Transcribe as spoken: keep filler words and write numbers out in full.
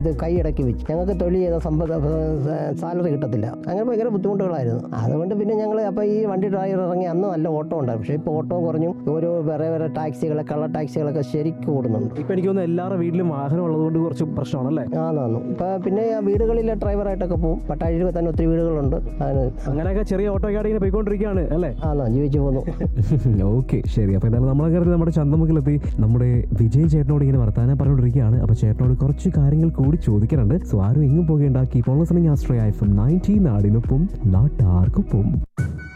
ഇത് കൈയടക്കി വെച്ചു. ഞങ്ങൾക്ക് തൊഴിൽ ചെയ്ത സമ്പത്ത് സാലറി കിട്ടത്തില്ല. അങ്ങനെ ഭയങ്കര ബുദ്ധിമുട്ടുകളായിരുന്നു. അതുകൊണ്ട് പിന്നെ ഞങ്ങൾ അപ്പോൾ ഈ വണ്ടി ഡ്രൈവർ ഇറങ്ങി അന്ന് നല്ല ഓട്ടോ ഉണ്ടായിരുന്നു. പക്ഷേ ഇപ്പോൾ ഓട്ടോ കുറഞ്ഞു. ഓരോ വേറെ വേറെ ടാക്സികളെ കള്ള ടാക്സികളൊക്കെ ശരിക്കും ഓടുന്നുണ്ട്. ഇപ്പം എനിക്ക് തോന്നുന്നു എല്ലാവരുടെ വീട്ടിലും വാഹനം ഉള്ളതുകൊണ്ട് കുറച്ച് പ്രശ്നമാണല്ലേ? ആന്നു ഇപ്പം പിന്നെ വീടുകളിലെ ഡ്രൈവറായിട്ടൊക്കെ പോകും. പട്ടാഴിയിൽ തന്നെ ഒത്തിരി വീടുകളുണ്ട്. അങ്ങനെയൊക്കെ ചെറിയ ഓട്ടോ ഒക്കെ ഇങ്ങനെ പോയിക്കൊണ്ടിരിക്കുകയാണ് അല്ലേ? ആണോ, ജീവിച്ചു പോകുന്നു. ഓക്കെ, ശരി. അപ്പോൾ എന്തായാലും നമ്മളെ നമ്മുടെ ചന്തമുക്കിലെത്തി നമ്മുടെ വിജയ് ചേട്ടനോട് ഇങ്ങനെ വർത്താനം പറഞ്ഞുകൊണ്ടിരിക്കുകയാണ്. അപ്പോൾ ചേട്ടനോട് കുറച്ച് കാര്യങ്ങൾ കൂടി ചോദിക്കാറുണ്ട്. സോ ആരും എങ്ങും പോകേണ്ട, keep on listening Ashraya F M ninety, നാടിനൊപ്പം നാട്ടാർക്കൊപ്പം.